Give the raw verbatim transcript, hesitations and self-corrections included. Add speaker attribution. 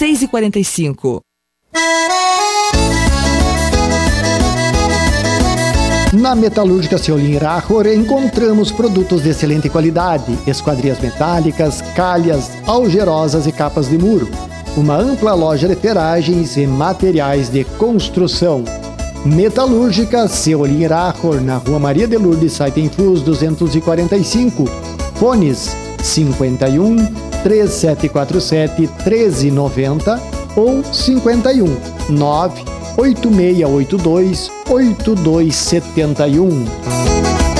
Speaker 1: seis e quarenta e cinco.
Speaker 2: Na Metalúrgica Seolim Rachor encontramos produtos de excelente qualidade, esquadrias metálicas, calhas, algerosas e capas de muro. Uma ampla loja de ferragens e materiais de construção. Metalúrgica Seolim Rachor, na Rua Maria de Lourdes, Saitenfus duzentos e quarenta e cinco. Fones cinquenta e um, três sete quatro sete, treze noventa ou cinquenta e um, nove oito seis oito dois, oito dois sete um.